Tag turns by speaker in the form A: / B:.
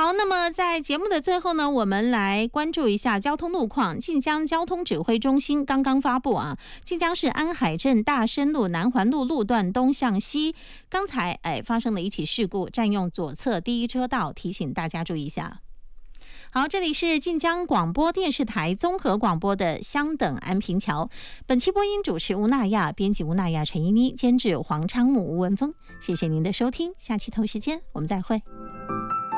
A: 好，那么在节目的最后呢，我们来关注一下交通路况。晋江交通指挥中心刚刚发布晋江市安海镇大深路南环路路段东向西，刚才发生了一起事故，占用左侧第一车道，提醒大家注意一下。好，这里是晋江广播电视台综合广播的相等安平桥。本期播音主持吴娜亚，编辑吴娜亚、陈依妮，监制黄昌木、吴文峰。谢谢您的收听，下期同时间我们再会。